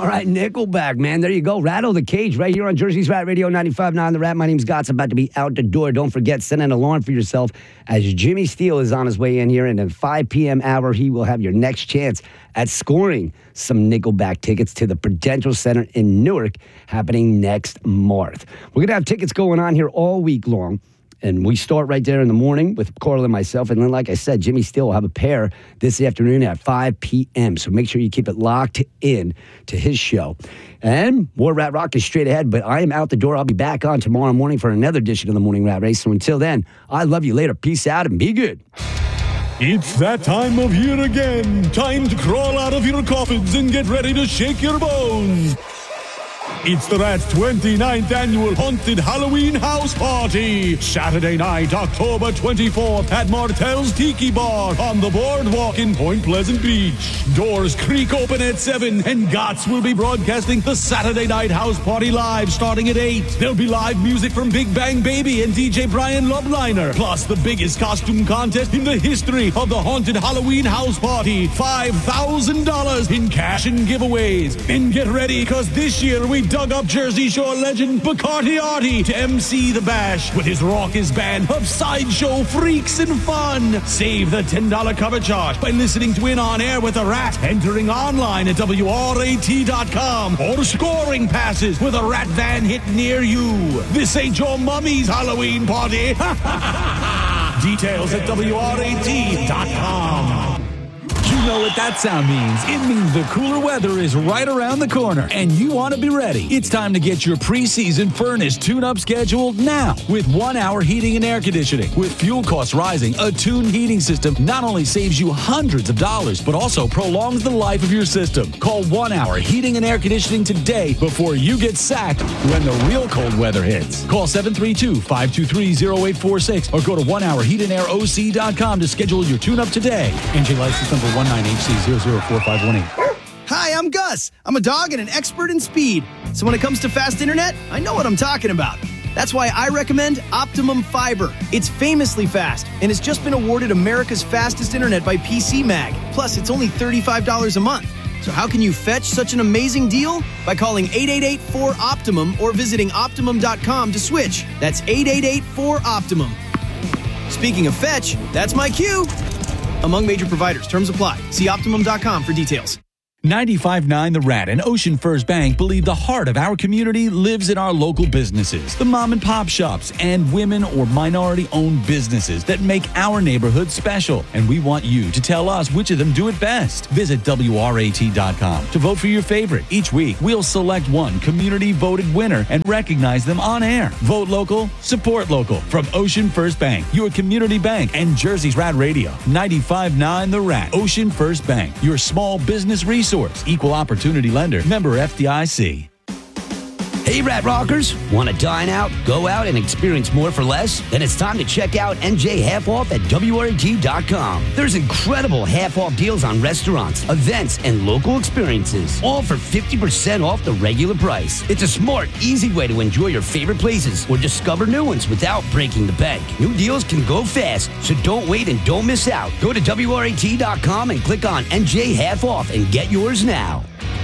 right, Nickelback, man. There you go. Rattle the Cage right here on Jersey's Rat Radio 95.9 The Rat. My name's Gott's about to be out the door. Don't forget, set an alarm for yourself as Jimmy Steele is on his way in here. And at 5 p.m. hour, he will have your next chance at scoring some Nickelback tickets to the Prudential Center in Newark happening next March. We're going to have tickets going on here all week long. And we start right there in the morning with Coral and myself. And then, like I said, Jimmy Steele will have a pair this afternoon at 5 p.m. So make sure you keep it locked in to his show. And more Rat Rock is straight ahead. But I am out the door. I'll be back on tomorrow morning for another edition of the Morning Rat Race. So until then, I love you later. Peace out and be good. It's that time of year again. Time to crawl out of your coffins and get ready to shake your bones. It's the Rat's 29th annual Haunted Halloween House Party. Saturday night, October 24th at Martell's Tiki Bar on the boardwalk in Point Pleasant Beach. Doors creak open at 7 and Gott's will be broadcasting the Saturday Night House Party live starting at 8. There'll be live music from Big Bang Baby and DJ Brian Loveliner. Plus the biggest costume contest in the history of the Haunted Halloween House Party. $5,000 in cash and giveaways. And get ready, because this year we dug up Jersey Shore legend Bacardi Artie to MC the bash with his raucous band of sideshow freaks and fun. Save the $10 cover charge by listening to In On Air with a Rat, entering online at WRAT.com, or scoring passes with a Rat van hit near you. This ain't your mummy's Halloween party. Details at WRAT.com. You know what that sound means. It means the cooler weather is right around the corner, and you want to be ready. It's time to get your preseason furnace tune-up scheduled now with 1 Hour Heating and Air Conditioning. With fuel costs rising, a tuned heating system not only saves you hundreds of dollars, but also prolongs the life of your system. Call 1 Hour Heating and Air Conditioning today before you get sacked when the real cold weather hits. Call 732-523-0846 or go to 1HourHeatAndAirOC.com to schedule your tune-up today. NJ license number 19HC004518. Hi, I'm Gus. I'm a dog and an expert in speed. So when it comes to fast internet, I know what I'm talking about. That's why I recommend Optimum Fiber. It's famously fast and has just been awarded America's fastest internet by PC Mag. Plus, it's only $35 a month. So how can you fetch such an amazing deal? By calling 888-4-OPTIMUM or visiting Optimum.com to switch. That's 888-4-OPTIMUM. Speaking of fetch, that's my cue. Among major providers, terms apply. See Optimum.com for details. 95.9 The Rat and Ocean First Bank believe the heart of our community lives in our local businesses, the mom and pop shops, and women or minority-owned businesses that make our neighborhood special. And we want you to tell us which of them do it best. Visit WRAT.com to vote for your favorite. Each week, we'll select one community-voted winner and recognize them on air. Vote local, support local. From Ocean First Bank, your community bank, and Jersey's Rat Radio. 95.9 The Rat. Ocean First Bank, your small business resource. Equal opportunity lender. Member FDIC. Hey, Rat Rockers. Want to dine out, go out, and experience more for less? Then it's time to check out NJ Half Off at WRAT.com. There's incredible half-off deals on restaurants, events, and local experiences, all for 50% off the regular price. It's a smart, easy way to enjoy your favorite places or discover new ones without breaking the bank. New deals can go fast, so don't wait and don't miss out. Go to WRAT.com and click on NJ Half Off and get yours now.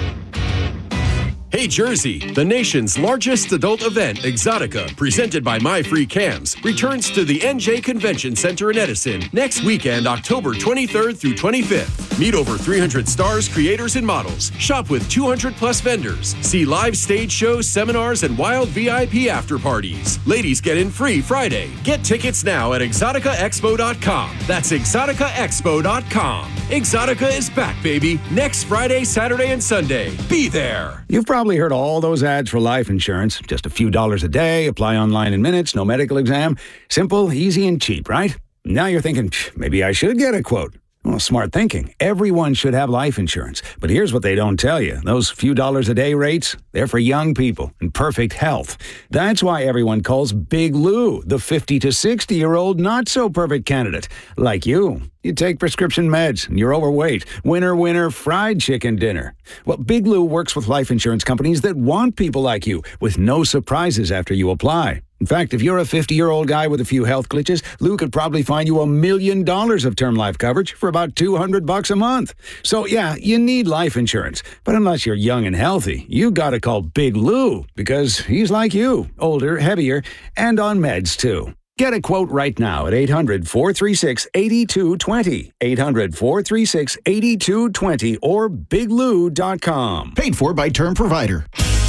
Hey Jersey, the nation's largest adult event, Exotica, presented by My Free Cams, returns to the NJ Convention Center in Edison next weekend, October 23rd through 25th. Meet over 300 stars, creators, and models. Shop with 200 plus vendors. See live stage shows, seminars, and wild VIP after parties. Ladies get in free Friday. Get tickets now at exoticaexpo.com. That's exoticaexpo.com. Exotica is back, baby. Next Friday, Saturday, and Sunday. Be there. You've probably heard all those ads for life insurance. Just a few dollars a day, apply online in minutes, no medical exam. Simple, easy, and cheap, right? Now you're thinking, maybe I should get a quote. Well, smart thinking. Everyone should have life insurance. But here's what they don't tell you. Those few dollars a day rates, they're for young people in perfect health. That's why everyone calls Big Lou the 50 to 60-year-old not-so-perfect candidate. Like you. You take prescription meds, and you're overweight. Winner, winner, fried chicken dinner. Well, Big Lou works with life insurance companies that want people like you, with no surprises after you apply. In fact, if you're a 50-year-old guy with a few health glitches, Lou could probably find you $1 million of term life coverage for about $200 a month. So yeah, you need life insurance. But unless you're young and healthy, you gotta call Big Lou, because he's like you, older, heavier, and on meds too. Get a quote right now at 800-436-8220, 800-436-8220, or biglou.com. Paid for by Term Provider.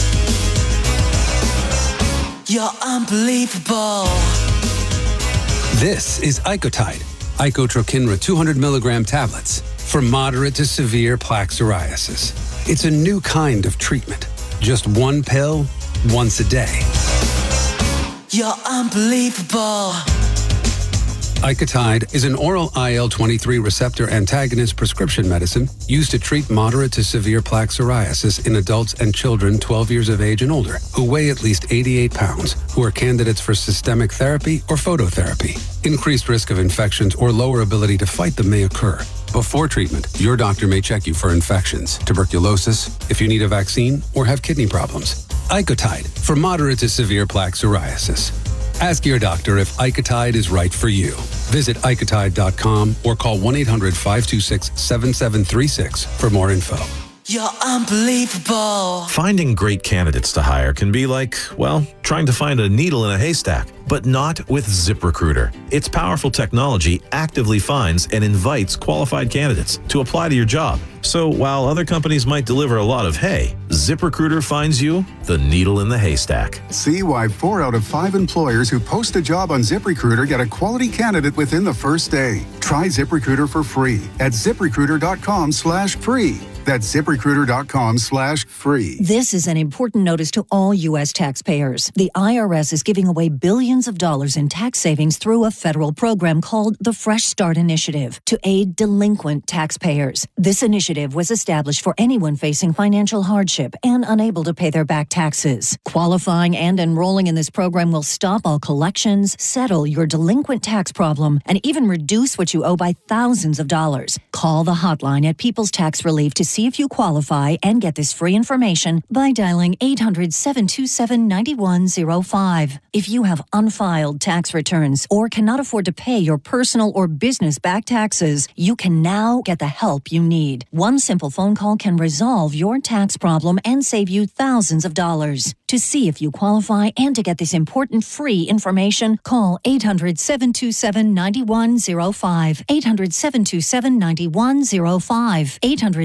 You're unbelievable. This is Icotide, Icotrokinra 200 milligram tablets for moderate to severe plaque psoriasis. It's a new kind of treatment. Just one pill, once a day. You're unbelievable. Icotide is an oral IL-23 receptor antagonist prescription medicine used to treat moderate to severe plaque psoriasis in adults and children 12 years of age and older who weigh at least 88 pounds, who are candidates for systemic therapy or phototherapy. Increased risk of infections or lower ability to fight them may occur. Before treatment, your doctor may check you for infections, tuberculosis, if you need a vaccine, or have kidney problems. Icotide for moderate to severe plaque psoriasis. Ask your doctor if Icotide is right for you. Visit Icotide.com or call 1-800-526-7736 for more info. You're unbelievable. Finding great candidates to hire can be like, well, trying to find a needle in a haystack, but not with ZipRecruiter. Its powerful technology actively finds and invites qualified candidates to apply to your job. So while other companies might deliver a lot of hay, ZipRecruiter finds you the needle in the haystack. See why 4 out of 5 employers who post a job on ZipRecruiter get a quality candidate within the first day. Try ZipRecruiter for free at ZipRecruiter.com/free. That's ZipRecruiter.com/free. This is an important notice to all U.S. taxpayers. The IRS is giving away billions of dollars in tax savings through a federal program called the Fresh Start Initiative to aid delinquent taxpayers. This initiative was established for anyone facing financial hardship and unable to pay their back taxes. Qualifying and enrolling in this program will stop all collections, settle your delinquent tax problem, and even reduce what you owe by thousands of dollars. Call the hotline at People's Tax Relief to see if you qualify and get this free information by dialing 800-727-9105. If you have unfiled tax returns or cannot afford to pay your personal or business back taxes, you can now get the help you need. One simple phone call can resolve your tax problem and save you thousands of dollars. To see if you qualify and to get this important free information, call 800-727-9105. 800-727-9105.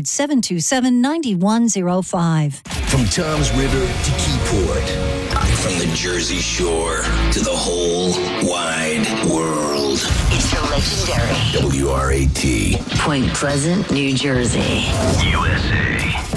800-727-9105. From Tom's River to Keyport, from the Jersey Shore to the whole wide world. It's the legendary WRAT. Point Pleasant, New Jersey. USA.